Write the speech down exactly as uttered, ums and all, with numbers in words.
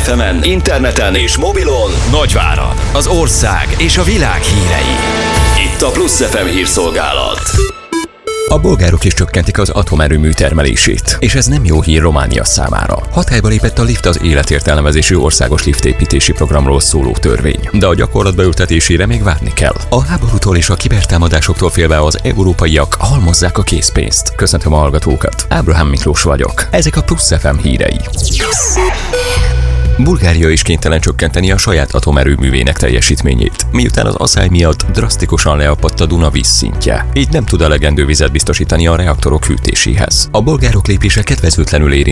ef emen, interneten és mobilon Nagyvárad, az ország és a világ hírei. Itt a Plusz ef em hírszolgálat. A bolgárok is csökkentik az atomerőmű termelését, és ez nem jó hír Románia számára. Hatályba lépett a LIFT, az életért elnevezésű országos liftépítési programról szóló törvény, de a gyakorlatba ültetésére még várni kell. A háborútól és a kibertámadásoktól félve az európaiak halmozzák a készpénzt. Köszöntöm a hallgatókat. Ábrahám Miklós vagyok. Ezek a Plusz ef em hírei. Bulgária is kénytelen csökkenteni a saját atomerőművének teljesítményét, miután az aszály miatt drasztikusan leapadt a Duna vízszintje, így nem tud elegendő vizet biztosítani a reaktorok fűtéséhez. A bolgárok lépése kedvezőtlenül érinti